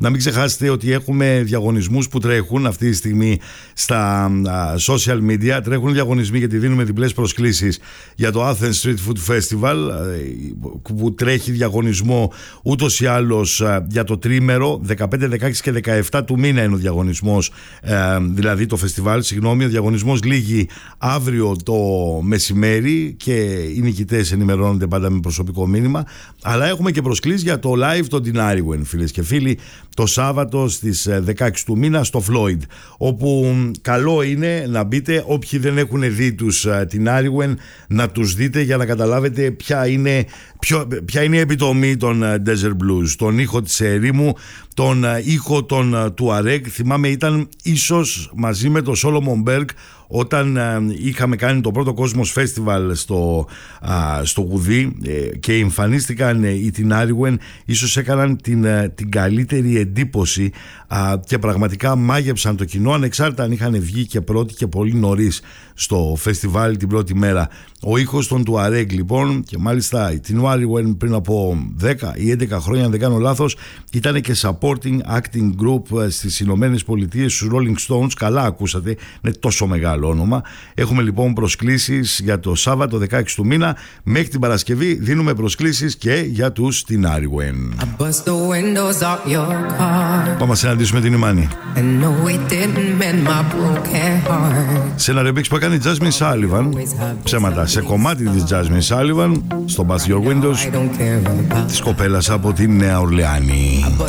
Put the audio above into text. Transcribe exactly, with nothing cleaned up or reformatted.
Να μην ξεχάσετε ότι έχουμε διαγωνισμούς που τρέχουν αυτή τη στιγμή στα social media. Τρέχουν διαγωνισμοί γιατί δίνουμε διπλές προσκλήσεις για το Athens Street Food Festival, που τρέχει διαγωνισμό ούτως ή άλλως για το τρίμερο. Δεκαπέντε, δεκαέξι και δεκαεπτά του μήνα είναι ο διαγωνισμός, δηλαδή το φεστιβάλ, συγγνώμη. Ο διαγωνισμός λήγει αύριο το μεσημέρι και οι νικητές ενημερώνονται πάντα με προσωπικό μήνυμα. Αλλά έχουμε και προσκλήσεις για το live το Dinariwen, φίλες και φίλοι, το Σάββατο στις δεκαέξι του μήνα στο Floyd, όπου καλό είναι να μπείτε, όποιοι δεν έχουν δει τους Dinariwen, να τους δείτε για να καταλάβετε ποια είναι, ποιο, ποια είναι η επιτομή των Desert Blues, τον ήχο της ερήμου, τον ήχο των Tuareg. Θυμάμαι ήταν ίσως μαζί με το Solomon Berg όταν α, είχαμε κάνει το πρώτο Cosmos Festival στο, α, στο Γουδί ε, και εμφανίστηκαν ε, οι Dinariwen, ίσως έκαναν την, ε, την καλύτερη εντύπωση α, και πραγματικά μάγεψαν το κοινό, ανεξάρτητα αν είχαν βγει και πρώτοι και πολύ νωρίς στο φεστιβάλ την πρώτη μέρα. Ο ήχος των Tuareg λοιπόν, και μάλιστα οι Dinariwen πριν από δέκα ή έντεκα χρόνια, αν δεν κάνω λάθος, ήταν και supporting acting group στις Ηνωμένες Πολιτείες, στους Rolling Stones. Καλά ακούσατε, είναι τόσο μεγάλο όνομα. Έχουμε λοιπόν προσκλήσεις για το Σάββατο δεκαέξι του μήνα. Μέχρι την Παρασκευή δίνουμε προσκλήσεις και για τους Dinariwen. Πάμε να συναντήσουμε την Ιμάνη σε ένα remix που έκανε η Jasmine Sullivan. Ψέματα, σε κομμάτι της Jasmine Sullivan στο Bust Your Windows της κοπέλας από την Νέα Ορλεάνη.